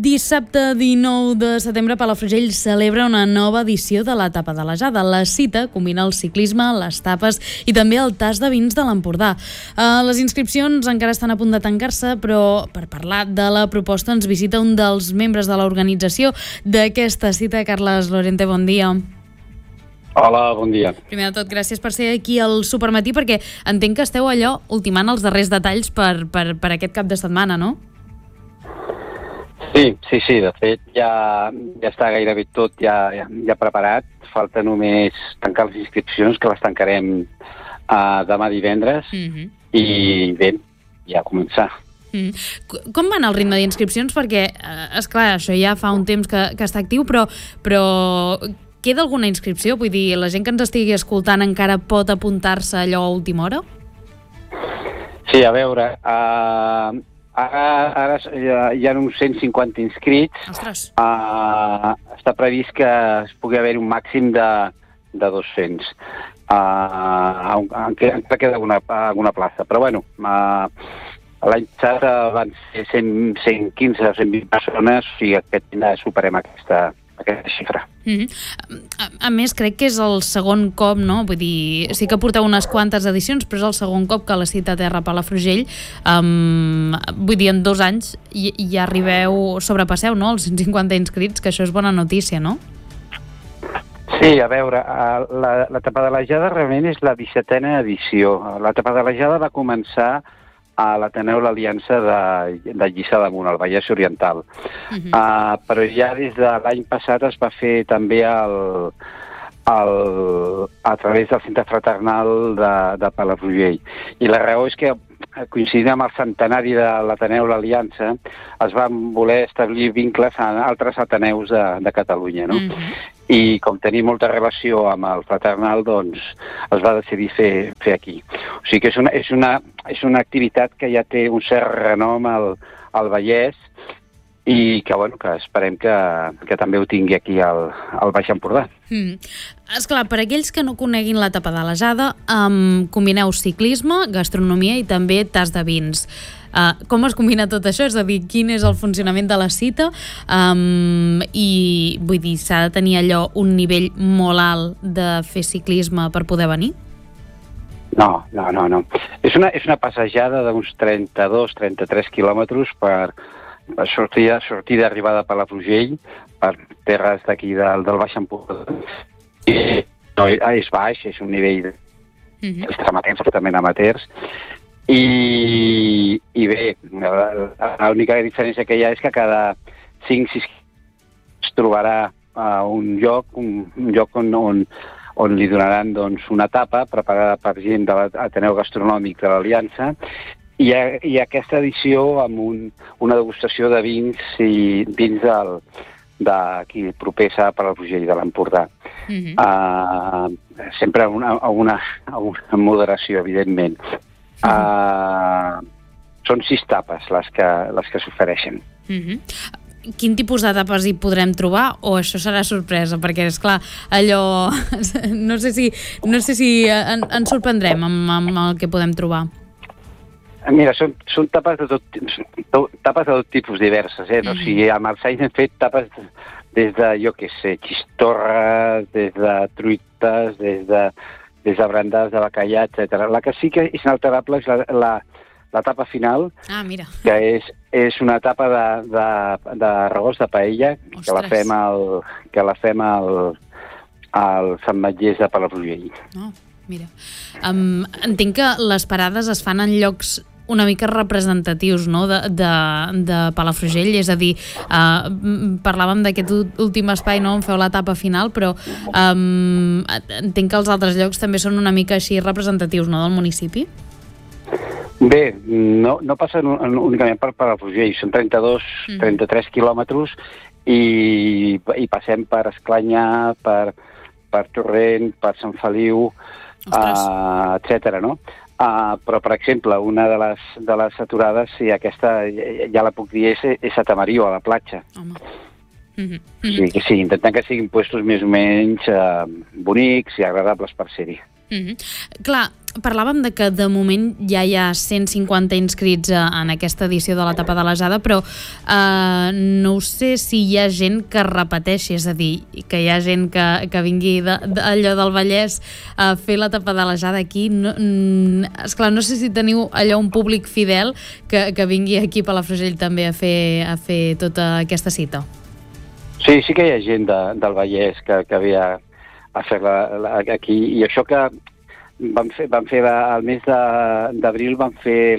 Dissabte 19 de setembre, Palafrugell celebra una nova edició de la Tapa de la Jada. La cita combina el ciclisme, les tapes i també el tast de vins de l'Empordà. Les inscripcions encara estan a punt de tancar-se, però per parlar de la proposta ens visita un dels membres de l'organització d'aquesta cita. Carles Lorente, bon dia. Hola, bon dia. Primer de tot, gràcies per ser aquí al Supermatí, perquè entenc que esteu allò ultimant els darrers detalls per aquest cap de setmana, no? Sí, de fet ja està gairebé tot ja preparat. Falta només tancar les inscripcions, que les tancarem demà divendres, i bé, ja començar. Com va anar el ritme d'inscripcions? Perquè, esclar, això ja fa un temps que està actiu, però queda alguna inscripció? Vull dir, la gent que ens estigui escoltant encara pot apuntar-se allò a última hora? Sí, a veure, ara hi ha uns 150 inscrits. Ostres! Està previst que es pugui haver un màxim de 200. Encara queda alguna plaça, però bueno, l'any passat van ser 115 o 120 persones, o sigui, aquest any superem aquesta xifra. A més, crec que és el segon cop, no? Vull dir, sí que porteu unes quantes edicions, però és el segon cop que la cita Terra Palafrugell, vull dir, en 2 anys ja sobrepasseu, no?, els 150 inscrits, que això és bona notícia, no? Sí, a veure, la Tapa de la Jada realment és la 17a edició. La Tapa de la Jada va començar a l'Ateneu l'Aliança de Lliçà d'Amunt, al Vallès Oriental. Però ja des de l'any passat es va fer també a través del Centre Fraternal de Palafrugell. I la raó és que, coincidint amb el centenari de l'Ateneu l'Aliança, es van voler establir vincles a altres ateneus de Catalunya, no? I com tenim molta relació amb el fraternal, doncs es va decidir fer aquí. O sigui que és una activitat que ja té un cert renom al Vallès i que, bueno, que esperem que també ho tingui aquí al Baix Empordà. Esclar, per aquells que no coneguin la Tapa de la Jada, combineu ciclisme, gastronomia i també tast de vins. Com es combina tot això? És a dir, quin és el funcionament de la cita? I vull dir, s'ha de tenir allò un nivell molt alt de fer ciclisme per poder venir? No. És una passejada d'uns 32-33 quilòmetres per sortir d'arribada a Palafrugell, per terres d'aquí del Baix Empordà. I no, és baix, és un nivell extremadament, absolutament amateurs. I bé, l'única diferència que hi ha és que cada 5-6 es trobarà un lloc on li donaran, doncs, una tapa preparada per gent de l'Ateneu Gastronòmic de l'Aliança i aquesta edició amb una degustació de vins d'aquí propers a Palafrugell, de l'Empordà. Sempre a una moderació, evidentment. Són 6 tapes les que s'ofereixen. Quin tipus de tapes hi podrem trobar, o això serà sorpresa? Perquè, esclar, allò... No sé si ens sorprendrem amb el que podem trobar. Mira, són tapes de tot tipus diverses, O sigui, amb els anys hem fet tapes des de, jo què sé, xistorres, des de truites, des de brandades de bacallà, etc. La que sí que és inalterable és la tapa final, que és una tapa de arròs de paella, que la fem al Sant Matllers de Palafrugell. Mira, entenc que les parades es fan en llocs una mica representatius, no?, de Palafrugell, és a dir, parlàvem d'aquest últim espai, no?, on feu la etapa final, però entenc que els altres llocs també són una mica així representatius, no?, del municipi? Bé, no passen únicament per Palafrugell, són 33 quilòmetres i passem per Esclanyà, per Torrent, per Sant Feliu, etc., no? Però, per exemple, una de les aturades, sí, aquesta ja la puc dir, és a Tamariu, a la platja. Sí, intentem que siguin puestos més o menys bonics i agradables per ser-hi. Clar, parlàvem de que de moment ja hi ha 150 inscrits en aquesta edició de l'etapa de la Jada, però no sé si hi ha gent que repeteixi, és a dir, que hi ha gent que vingui allò del Vallès a fer l'etapa de la Jada aquí. Esclar, no sé si teniu allò un públic fidel que vingui aquí a Palafrugell també a fer tota aquesta cita. Sí que hi ha gent del Vallès que ve a fer-la aquí, i això que vam fer al mes d'abril vam fer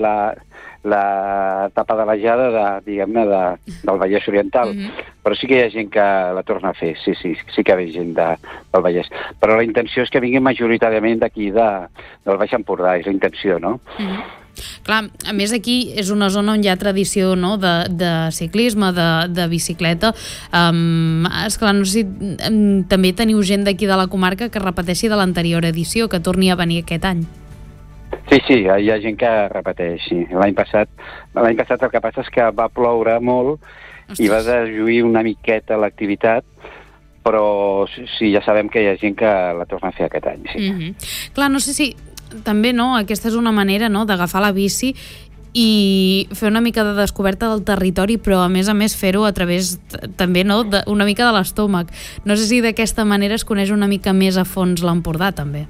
l'etapa de la Jada diguem-ne del Vallès Oriental, però sí que hi ha gent que la torna a fer, sí que ve gent del Vallès, però la intenció és que vinguin majoritàriament d'aquí del Baix Empordà, és la intenció, no? Clar, a més aquí és una zona on hi ha tradició, no?, de ciclisme, de bicicleta. Esclar, no sé si també teniu gent d'aquí de la comarca que repeteixi de l'anterior edició, que torni a venir aquest any. Sí, hi ha gent que repeteix, sí. L'any passat el que passa és que va ploure molt. Ostres. I va deslluir una miqueta l'activitat, però sí, ja sabem que hi ha gent que la torna a fer aquest any, sí. Clar, no sé si també, no, aquesta és una manera, no?, d'agafar la bici i fer una mica de descoberta del territori, però a més fer-ho a través també, no?, una mica de l'estómac. No sé si d'aquesta manera es coneix una mica més a fons l'Empordà, també.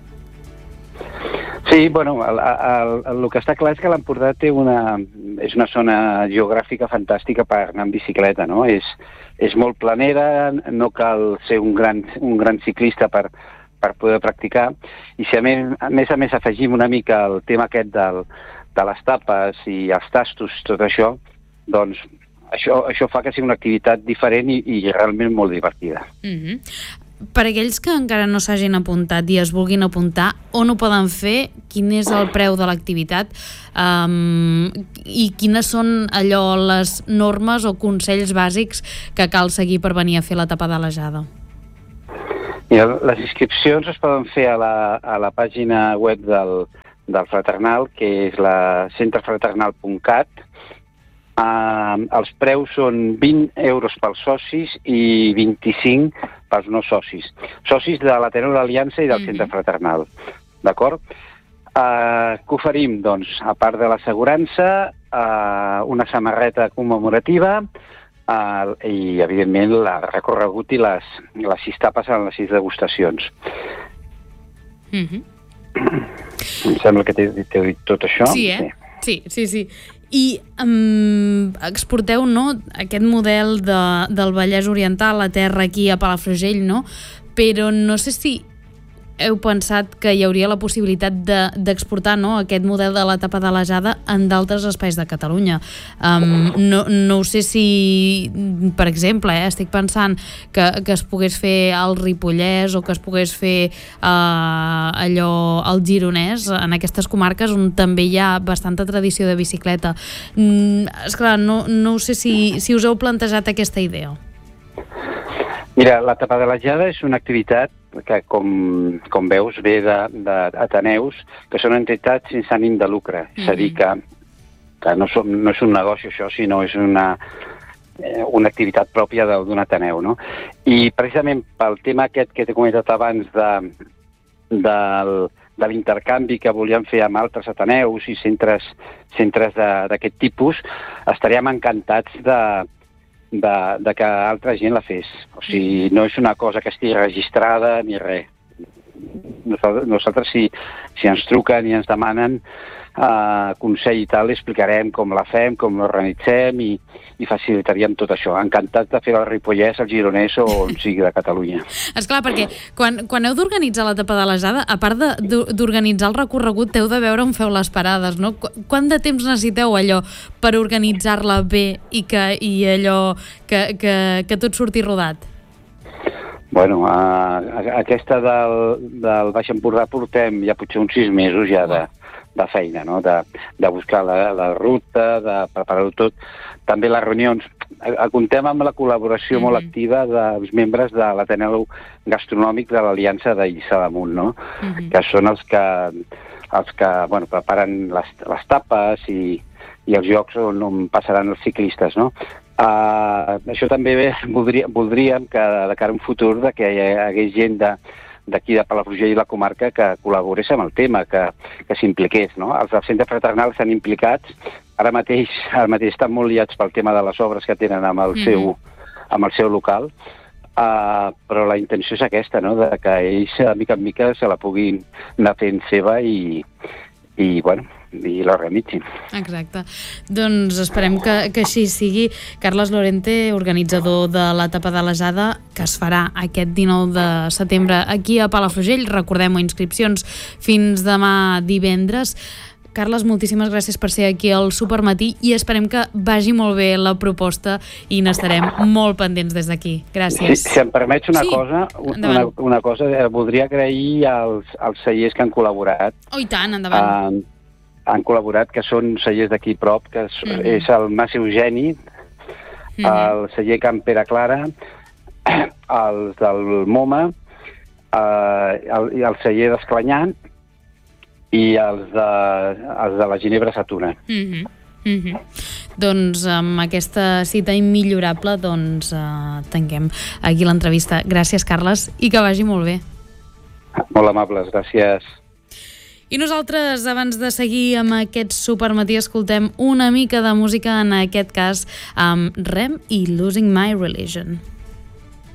Sí, bueno, el que està clar és que l'Empordà és una zona geogràfica fantàstica per anar en bicicleta, no? És molt planera, no cal ser un gran ciclista per poder practicar, i si a més afegim una mica el tema aquest de les tapes i els tastos, tot això, doncs això fa que sigui una activitat diferent i realment molt divertida. Per aquells que encara no s'hagin apuntat i es vulguin apuntar, on ho poden fer, quin és el preu de l'activitat i quines són allò les normes o consells bàsics que cal seguir per venir a fer l'etapa de la Jada? Mira, les inscripcions es poden fer a la pàgina web del Fraternal, que és la centrefraternal.cat. Els preus són 20 euros pels socis i 25 pels no socis. Socis de l'Ateneu d'Aliança i del Centre Fraternal. D'acord? Què oferim? Doncs, a part de l'assegurança, una samarreta commemorativa, i evidentment el recorregut i les 6 tapes en les 6 degustacions. Em sembla que t'he dit tot això. Sí, Sí. I exporteu, no, aquest model del Vallès Oriental, la terra aquí a Palafrugell, no? Però no sé si heu pensat que hi hauria la possibilitat d'exportar, no, aquest model de l'etapa de la Jada en d'altres espais de Catalunya. No ho sé si, per exemple, estic pensant que es pogués fer al Ripollès o que es pogués fer allò al Gironès, en aquestes comarques on també hi ha bastanta tradició de bicicleta. Esclar, no ho sé si us heu plantejat aquesta idea. Mira, l'etapa de la Jada és una activitat que, com veus, ve d'Ateneus, que són entitats sense ànim de lucre. És a dir, que no és un negoci això, sinó és una activitat pròpia d'un Ateneu, no? I precisament pel tema aquest que t'he comentat abans de l'intercanvi que volíem fer amb altres Ateneus i centres d'aquest tipus, estaríem encantats de que altra gent la fes. O sigui, no és una cosa que estigui registrada ni res. Nosaltres, si ens truquen i ens demanen consell i tal, explicarem com la fem, com l'organitzem i facilitaríem tot això. Encantats de fer el Ripollès, el Gironès o on sigui de Catalunya. Esclar, perquè quan heu d'organitzar l'etapa de la Jada, a part d'organitzar el recorregut, heu de veure on feu les parades, no? Quant de temps necessiteu allò per organitzar-la bé i allò que tot surti rodat? Bueno, aquesta del Baix Empordà portem ja potser uns 6 mesos ja de feina, no? De buscar la ruta, de preparar-ho tot. També les reunions. Comptem amb la col·laboració molt activa dels membres de l'Ateneu Gastronòmic de l'Aliança d'Illissa d'Amunt, no? Que són els que preparen les tapes i els llocs on passaran els ciclistes, no? Això també voldríem que de cara a un futur que hi hagués gent d'aquí de Palafrugell i la comarca que col·laborés amb el tema, que s'impliqués, no? Els del centre fraternal estan implicats, ara mateix estan molt liats pel tema de les obres que tenen amb el seu local, però la intenció és aquesta, no? De que ells, de mica en mica, se la puguin anar fent seva i l'organitzin. Exacte. Doncs esperem que així sigui. Carles Lorente, organitzador de la Tapa de la Jada, que es farà aquest 19 de setembre aquí a Palafrugell. Recordem-ho, inscripcions fins demà divendres. Carles, moltíssimes gràcies per ser aquí al Supermatí i esperem que vagi molt bé la proposta i n'estarem molt pendents des d'aquí. Gràcies. Si em permets una cosa, voldria agrair als cellers que han col·laborat. Oh, i tant, endavant. Han col·laborat, que són cellers d'aquí prop, que és el Mas Eugeni, el celler Can Pere Clara, els del MoMA, el celler d'Esclanyà i els de la Ginebra Satuna. Doncs amb aquesta cita immillorable tanquem aquí l'entrevista. Gràcies, Carles, i que vagi molt bé. Molt amables, gràcies. I nosaltres, abans de seguir amb aquest Supermatí, escoltem una mica de música, en aquest cas amb Rem i Losing My Religion.